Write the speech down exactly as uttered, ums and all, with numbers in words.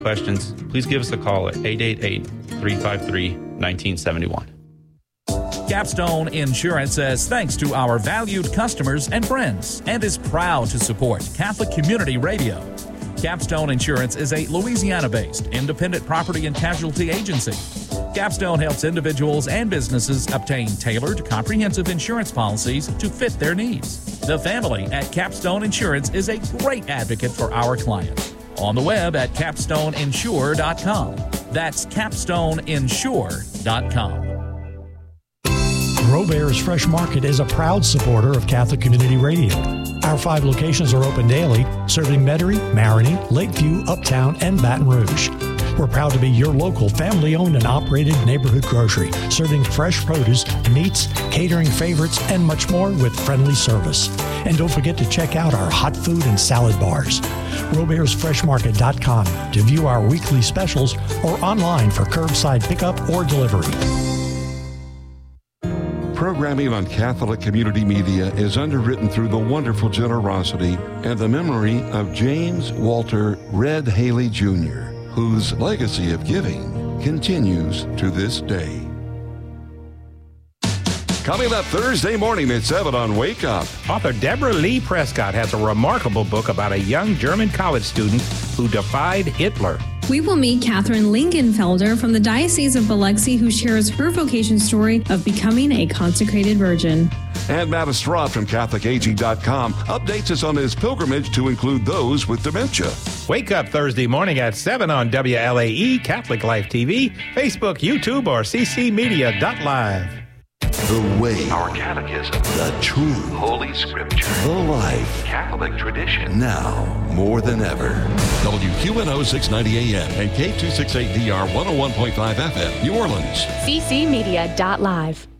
Questions, please give us a call at eight eight eight, three five three, one nine seven one. Capstone Insurance says thanks to our valued customers and friends and is proud to support Catholic Community Radio. Capstone Insurance is a Louisiana-based independent property and casualty agency. Capstone helps individuals and businesses obtain tailored, comprehensive insurance policies to fit their needs. The family at Capstone Insurance is a great advocate for our clients. On the web at capstone insure dot com. That's capstone insure dot com. Robert's Fresh Market is a proud supporter of Catholic Community Radio. Our five locations are open daily, serving Metairie, Marigny, Lakeview, Uptown, and Baton Rouge. We're proud to be your local family-owned and operated neighborhood grocery, serving fresh produce, meats, catering favorites, and much more with friendly service. And don't forget to check out our hot food and salad bars. Roberts Fresh Market dot com to view our weekly specials or online for curbside pickup or delivery. Programming on Catholic Community Media is underwritten through the wonderful generosity and the memory of James Walter Red Haley Junior, whose legacy of giving continues to this day. Coming up Thursday morning at seven on Wake Up. Author Deborah Lee Prescott has a remarkable book about a young German college student who defied Hitler. We will meet Catherine Lingenfelder from the Diocese of Biloxi, who shares her vocation story of becoming a consecrated virgin. And Matt Estrada from Catholic Aging dot com updates us on his pilgrimage to include those with dementia. Wake up Thursday morning at seven on W L A E, Catholic Life T V, Facebook, YouTube, or c c media dot live. The way, our catechism, the truth, Holy Scripture, the life, Catholic tradition. Now, more than ever. W Q N O six ninety A M and K two sixty-eight D R one oh one point five F M, New Orleans. c c media dot live.